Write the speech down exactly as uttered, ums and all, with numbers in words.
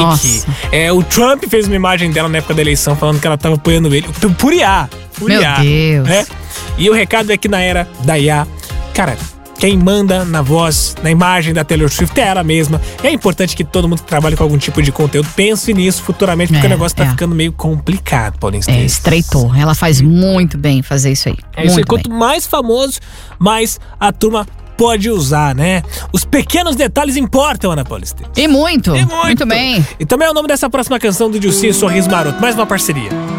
Nossa. É, o Trump fez uma imagem dela na época da eleição falando que ela tava apoiando ele. Por I A. Por Meu I A, Deus. né? E o recado é que na era da I A, cara, quem manda na voz, na imagem da Taylor Swift é ela mesma. É importante que todo mundo que trabalha com algum tipo de conteúdo pense nisso futuramente, porque É, o negócio tá é. ficando meio complicado, Paulinho. É, estreitou. Ela faz muito bem fazer isso aí. É isso aí. Muito Quanto bem. mais famoso, mais a turma pode usar, né? Os pequenos detalhes importam, Ana Paulista. E muito. E muito. Muito bem. E também é o nome dessa próxima canção do Dilcinho, Sorriso Maroto. Mais uma parceria.